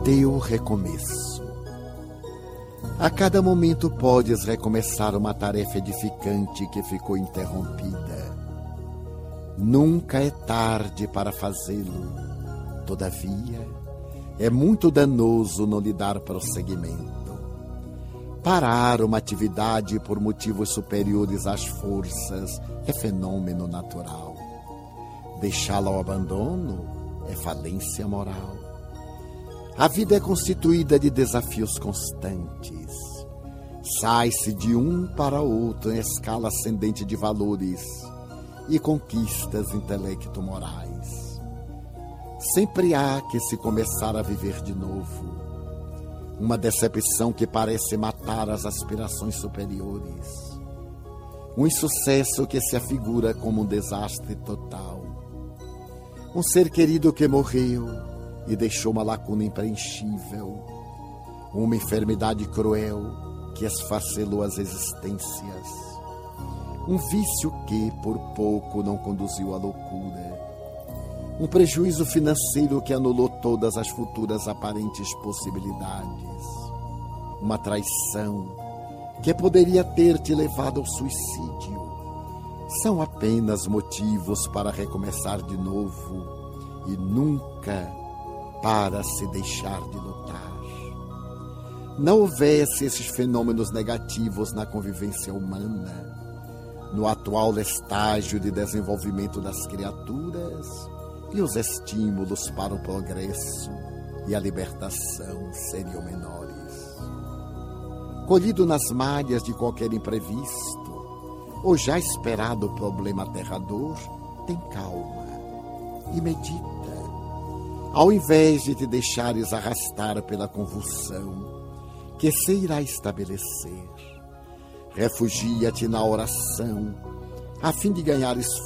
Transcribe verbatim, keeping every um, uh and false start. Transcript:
teu recomeço. A cada momento podes recomeçar uma tarefa edificante que ficou interrompida. Nunca é tarde para fazê-lo. Todavia, é muito danoso não lhe dar prosseguimento. Parar uma atividade por motivos superiores às forças é fenômeno natural. Deixá-la ao abandono é falência moral. A vida é constituída de desafios constantes. Sai-se de um para outro em escala ascendente de valores e conquistas intelecto-morais. Sempre há que se começar a viver de novo. Uma decepção que parece matar as aspirações superiores. Um insucesso que se afigura como um desastre total. Um ser querido que morreu e deixou uma lacuna impreenchível. Uma enfermidade cruel que esfacelou as existências. Um vício que, por pouco, não conduziu à loucura. Um prejuízo financeiro que anulou todas as futuras aparentes possibilidades. Uma traição que poderia ter te levado ao suicídio. São apenas motivos para recomeçar de novo e nunca para se deixar de lutar. Não houvesse esses fenômenos negativos na convivência humana, no atual estágio de desenvolvimento das criaturas, e os estímulos para o progresso e a libertação seriam menores. Colhido nas malhas de qualquer imprevisto, ou já esperado problema aterrador, tem calma e medita. Ao invés de te deixares arrastar pela convulsão que se irá estabelecer, refugia-te na oração, a fim de ganhares